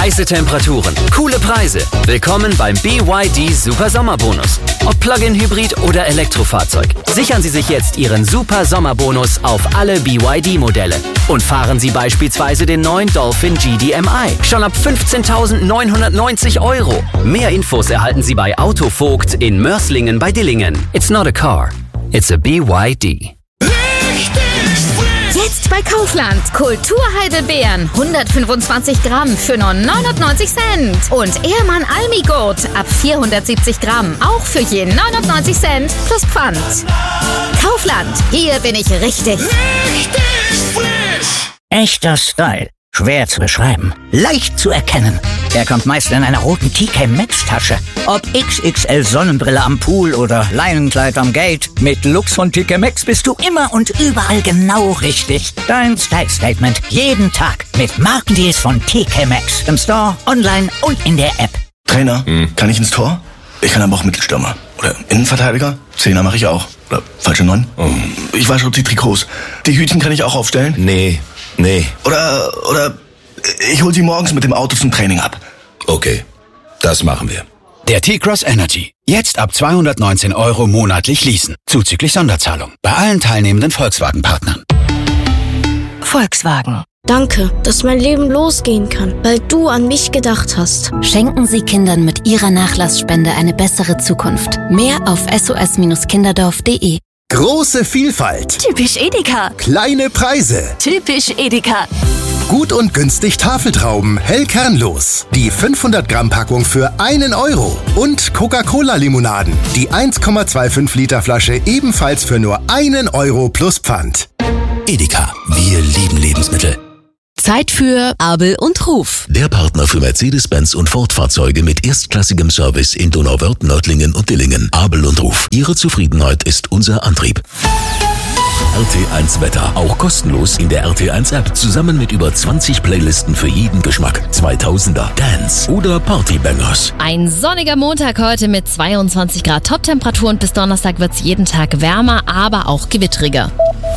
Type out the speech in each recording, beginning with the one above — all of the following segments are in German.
Heiße Temperaturen, coole Preise. Willkommen beim BYD Super Sommerbonus. Ob Plug-in-Hybrid oder Elektrofahrzeug. Sichern Sie sich jetzt Ihren Super Sommerbonus auf alle BYD-Modelle. Und fahren Sie beispielsweise den neuen Dolphin GDMI. Schon ab 15.990 €. Mehr Infos erhalten Sie bei Autovogt in Mörslingen bei Dillingen. It's not a car, it's a BYD. Jetzt bei Kaufland. Kulturheidelbeeren 125 Gramm für nur 99 Cent. Und Ehrmann Almigurt ab 470 Gramm. Auch für je 99 Cent plus Pfand. Kaufland. Hier bin ich richtig. Echter Style. Schwer zu beschreiben. Leicht zu erkennen. Er kommt meist in einer roten TK Maxx Tasche. Ob XXL Sonnenbrille am Pool oder Leinenkleid am Gate. Mit Looks von TK Maxx bist du immer und überall genau richtig. Dein Style Statement jeden Tag mit Markendeals von TK Maxx. Im Store, online und in der App. Trainer, kann ich ins Tor? Ich kann aber auch Mittelstürmer. Oder Innenverteidiger? Zehner mache ich auch. Oder falsche 9? Ich wasche die Trikots. Die Hütchen kann ich auch aufstellen? Nee. Oder ich hol sie morgens mit dem Auto zum Training ab. Okay, das machen wir. Der T-Cross Energy. Jetzt ab 219 € monatlich leasen. Zuzüglich Sonderzahlung. Bei allen teilnehmenden Volkswagen-Partnern. Volkswagen. Danke, dass mein Leben losgehen kann, weil du an mich gedacht hast. Schenken Sie Kindern mit Ihrer Nachlassspende eine bessere Zukunft. Mehr auf sos-kinderdorf.de. Große Vielfalt. Typisch Edeka. Kleine Preise. Typisch Edeka. Gut und günstig Tafeltrauben, hellkernlos. Die 500 Gramm Packung für 1 €. Und Coca-Cola-Limonaden. Die 1,25 Liter Flasche ebenfalls für nur 1 € plus Pfand. Edeka. Wir lieben Lebensmittel. Zeit für Abel und Ruf. Der Partner für Mercedes-Benz und Ford-Fahrzeuge mit erstklassigem Service in Donauwörth, Nördlingen und Dillingen. Abel und Ruf. Ihre Zufriedenheit ist unser Antrieb. RT1 Wetter. Auch kostenlos in der RT1 App. Zusammen mit über 20 Playlisten für jeden Geschmack. 2000er, Dance oder Partybangers. Ein sonniger Montag heute mit 22 Grad Top-Temperatur und bis Donnerstag wird es jeden Tag wärmer, aber auch gewittriger.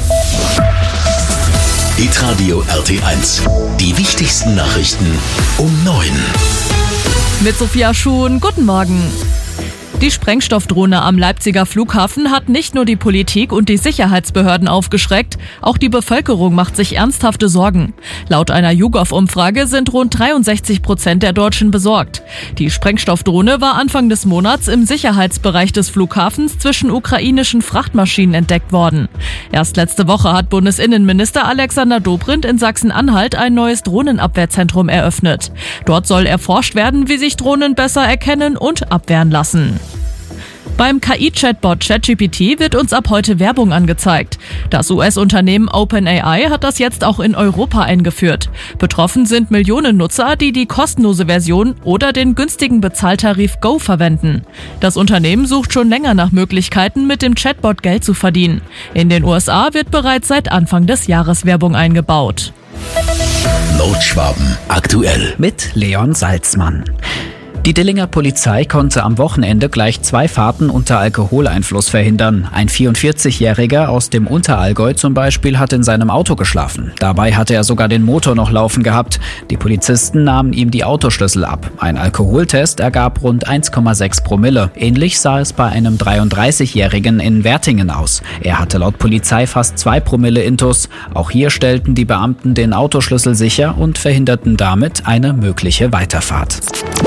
Hitradio RT1. Die wichtigsten Nachrichten um 9. Mit Sophia Schuhn, guten Morgen. Die Sprengstoffdrohne am Leipziger Flughafen hat nicht nur die Politik und die Sicherheitsbehörden aufgeschreckt, auch die Bevölkerung macht sich ernsthafte Sorgen. Laut einer YouGov-Umfrage sind rund 63% der Deutschen besorgt. Die Sprengstoffdrohne war Anfang des Monats im Sicherheitsbereich des Flughafens zwischen ukrainischen Frachtmaschinen entdeckt worden. Erst letzte Woche hat Bundesinnenminister Alexander Dobrindt in Sachsen-Anhalt ein neues Drohnenabwehrzentrum eröffnet. Dort soll erforscht werden, wie sich Drohnen besser erkennen und abwehren lassen. Beim KI-Chatbot ChatGPT wird uns ab heute Werbung angezeigt. Das US-Unternehmen OpenAI hat das jetzt auch in Europa eingeführt. Betroffen sind Millionen Nutzer, die die kostenlose Version oder den günstigen Bezahltarif Go verwenden. Das Unternehmen sucht schon länger nach Möglichkeiten, mit dem Chatbot Geld zu verdienen. In den USA wird bereits seit Anfang des Jahres Werbung eingebaut. Nordschwaben aktuell. Mit Leon Salzmann. Die Dillinger Polizei konnte am Wochenende gleich 2 Fahrten unter Alkoholeinfluss verhindern. Ein 44-Jähriger aus dem Unterallgäu zum Beispiel hat in seinem Auto geschlafen. Dabei hatte er sogar den Motor noch laufen gehabt. Die Polizisten nahmen ihm die Autoschlüssel ab. Ein Alkoholtest ergab rund 1,6 Promille. Ähnlich sah es bei einem 33-Jährigen in Wertingen aus. Er hatte laut Polizei fast 2 Promille Intus. Auch hier stellten die Beamten den Autoschlüssel sicher und verhinderten damit eine mögliche Weiterfahrt.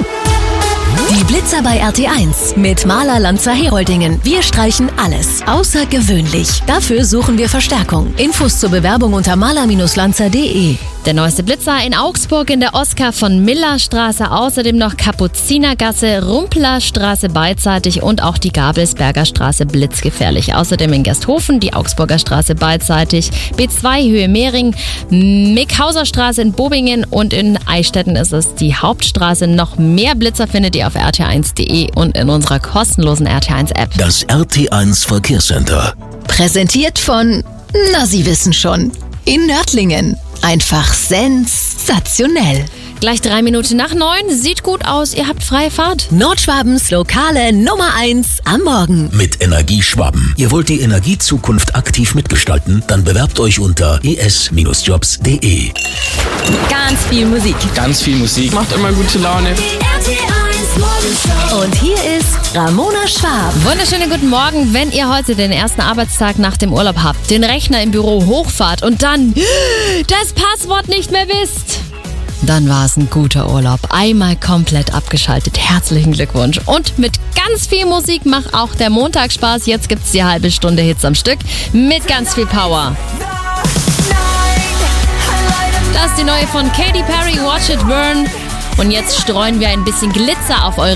Die Blitzer bei RT1 mit Maler Lanzer Heroldingen. Wir streichen alles. Außergewöhnlich. Dafür suchen wir Verstärkung. Infos zur Bewerbung unter maler-lanzer.de. Der neueste Blitzer in Augsburg in der Oskar von Miller Straße, außerdem noch Kapuzinergasse, Rumpler Straße beidseitig und auch die Gabelsberger Straße blitzgefährlich. Außerdem in Gersthofen die Augsburger Straße beidseitig, B2 Höhe Mehring, Mickhauser Straße in Bobingen und in Eichstätten ist es die Hauptstraße. Noch mehr Blitzer findet ihr auf rt1.de und in unserer kostenlosen RT1 App. Das RT1 Verkehrscenter. Präsentiert von, na Sie wissen schon, in Nördlingen. Einfach sensationell. Gleich 3 Minuten nach 9. Sieht gut aus, ihr habt freie Fahrt. Nordschwabens lokale Nummer 1 am Morgen. Mit Energieschwaben. Ihr wollt die Energiezukunft aktiv mitgestalten? Dann bewerbt euch unter es-jobs.de. Ganz viel Musik. Ganz viel Musik. Macht immer gute Laune. Und hier ist Ramona Schwab. Wunderschönen guten Morgen, wenn ihr heute den ersten Arbeitstag nach dem Urlaub habt, den Rechner im Büro hochfahrt und dann das Passwort nicht mehr wisst. Dann war es ein guter Urlaub. Einmal komplett abgeschaltet. Herzlichen Glückwunsch. Und mit ganz viel Musik macht auch der Montag Spaß. Jetzt gibt's die halbe Stunde Hits am Stück mit ganz viel Power. Das ist die neue von Katy Perry, Watch It Burn. Und jetzt streuen wir ein bisschen Glitzer auf eure